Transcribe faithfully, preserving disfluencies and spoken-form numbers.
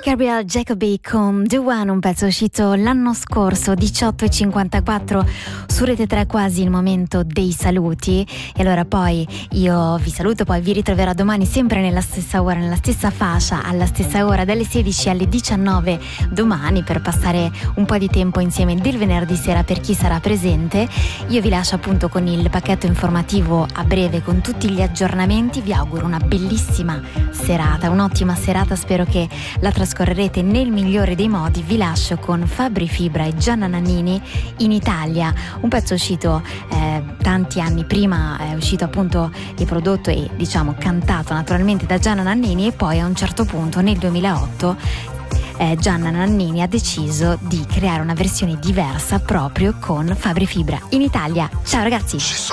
Gabriel Jacobi con The One, un pezzo uscito l'anno scorso, diciotto e cinquantaquattro su Rete tre, quasi il momento dei saluti. E allora poi io vi saluto, poi vi ritroverò domani sempre nella stessa ora, nella stessa fascia, alla stessa ora, dalle sedici alle diciannove domani, per passare un po' di tempo insieme del venerdì sera per chi sarà presente. Io vi lascio appunto con il pacchetto informativo a breve con tutti gli aggiornamenti. Vi auguro una bellissima serata, un'ottima serata, spero che la trascorrerete scorrerete nel migliore dei modi. Vi lascio con Fabri Fibra e Gianna Nannini, In Italia, un pezzo uscito eh, tanti anni prima, è uscito appunto e prodotto e diciamo cantato naturalmente da Gianna Nannini, e poi a un certo punto nel duemilaotto eh, Gianna Nannini ha deciso di creare una versione diversa proprio con Fabri Fibra, In Italia. Ciao ragazzi!